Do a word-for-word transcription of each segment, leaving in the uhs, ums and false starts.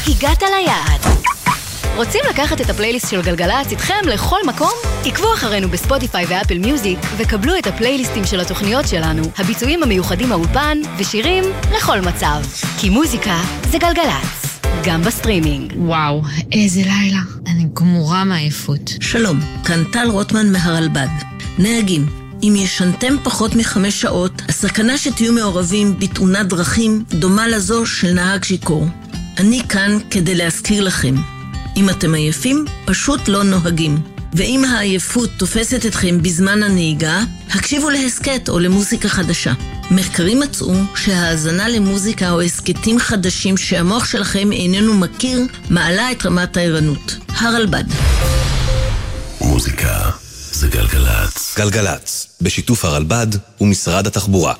הגעת ליעד. רוצים לקחת את הפלייליסט של גלגלצ איתכם לכל מקום? עקבו אחרינו בספוטיפיי ואפל מיוזיק וקבלו את הפלייליסטים של התוכניות שלנו, הביצועים המיוחדים מהאולפן ושירים לכל מצב. כי מוזיקה זה גלגלצ, גם בסטרימינג. וואו, איזה לילה. אני גמורה מעייפות. שלום, כאן טל רוטמן מהרלב"ד. נהגים, אם ישנתם פחות מחמש שעות, הסכנה שתהיו מעורבים בתאונת דרכים דומה לזו של נהג שיכור. אני כאן כדי להזכיר לכם. אם אתם עייפים, פשוט לא נוהגים. ואם העייפות תופסת אתכם בזמן הנהיגה, הקשיבו להסקט או למוזיקה חדשה. מחקרים מצאו שההאזנה למוזיקה או הסקטים חדשים שהמוח שלכם איננו מכיר, מעלה את רמת הערנות. הרלב"ד. מוזיקה זה גלגלצ. גלגלצ, בשיתוף הרלב"ד ומשרד התחבורה.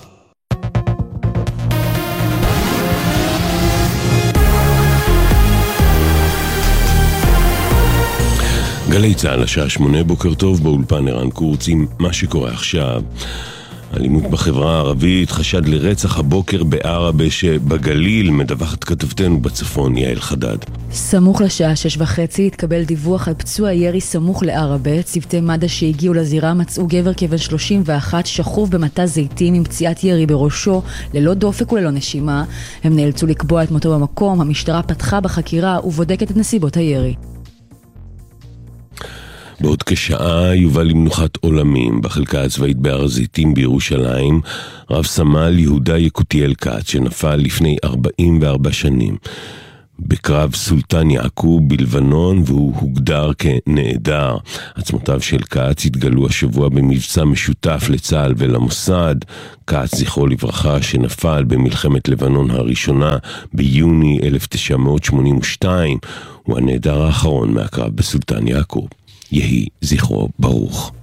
גלי צהל, השעה שמונה, בוקר טוב, באולפן ערן קורץ עם מה שקורה עכשיו. אלימות בחברה הערבית, חשד לרצח הבוקר בערבה שבגליל, מדווחת כתבתנו בצפון יעל חדד. סמוך לשעה שש וחצי התקבל דיווח על פצוע ירי סמוך לערבה. צוותי מד"א שהגיעו לזירה מצאו גבר כבן שלושים ואחת שכוב במטע זיתים עם פציעת ירי בראשו, ללא דופק וללא נשימה. הם נאלצו לקבוע את מותו במקום. המשטרה פתחה בחקירה ובודקת את נסיבות הירי. בעוד כשעה יובא למנוחת עולמים בחלקה הצבאית בהר הזיתים בירושלים רב סמל יהודה יקותיאל כץ, שנפל לפני ארבעים וארבע שנים בקרב סולטן יעקוב בלבנון, והוא הוגדר כנעדר. עצמותיו של כץ התגלו השבוע במבצע משותף לצה"ל ולמוסד. כץ, זכרו לברכה, שנפל במלחמת לבנון הראשונה ביוני אלף תשע מאות שמונים ושתיים, הוא הנעדר האחרון מהקרב בסולטן יעקוב. יהי זכרו ברוך.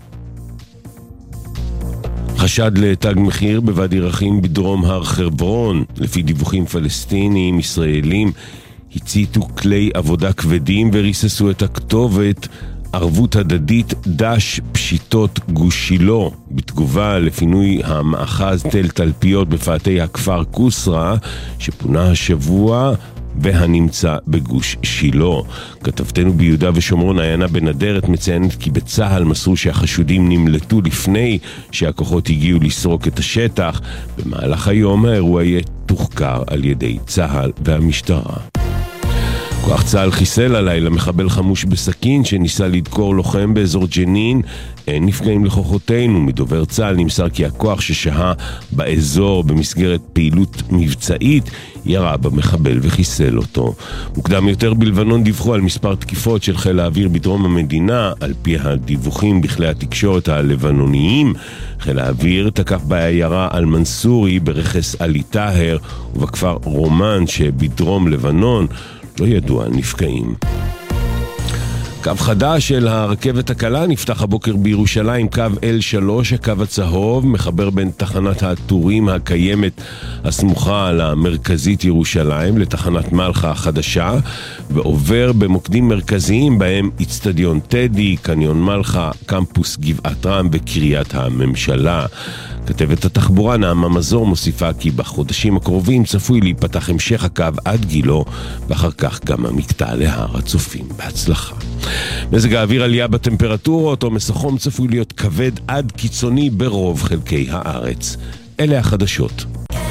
חשד לתג מחיר בוואדי רחים בדרום הר חברון. לפי דיווחים פלסטיניים, ישראלים הציתו כלי עבודה כבדים וריססו את הכתובת ערבות הדדית דש פשיטות גוש שילה, בתגובה לפינוי המאחז תל תלפיות בפאתי הכפר קוסרה שפונה השבוע והנמצא בגוש שילה. כתבתנו ביהודה ושומרון עיינה בנדרת מציינת כי בצהל מסרו שהחשודים נמלטו לפני שהכוחות הגיעו לסרוק את השטח. במהלך היום האירוע יהיה תוחקר על ידי צהל והמשטרה. כוח צהל חיסל הלילה מחבל חמוש בסכין שניסה לדקור לוחם באזור ג'נין. אין נפגעים לכוחותינו. מדובר צהל נמסר כי הכוח ששהה באזור במסגרת פעילות מבצעית ירה במחבל וחיסל אותו. מוקדם יותר בלבנון דיווחו על מספר תקיפות של חיל האוויר בדרום המדינה. על פי הדיווחים בכלי התקשורת הלבנוניים, חיל האוויר תקף בעיירה אל מנסורי ברכס אלי טהר ובכפר רומן שבדרום לבנון. לא ידוע נפגעים. קו חדש של הרכבת הקלה נפתח הבוקר בירושלים, קו אל שלוש, הקו הצהוב, מחבר בין תחנת הטורים הקיימת הסמוכה למרכזית ירושלים לתחנת מלחה החדשה, ועובר במוקדים מרכזיים בהם אצטדיון טדי, קניון מלחה, קמפוס גבעת רם וקריית הממשלה. כתבת התחבורה נעמה מזור מוסיפה כי בחודשים הקרובים צפוי להיפתח המשך הקו עד גילו, ואחר כך גם המקטע להר הצופים. בהצלחה. מזג האוויר, עלייה בטמפרטורות, עומס החום צפוי להיות כבד עד קיצוני ברוב חלקי הארץ. אלה החדשות.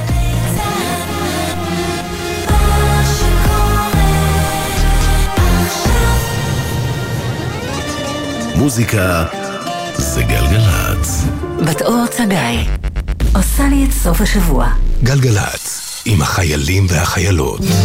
מוזיקה זה גלגלצ. בת אור צגאי עושה לי את סוף השבוע. גלגלצ עם החיילים והחיילות.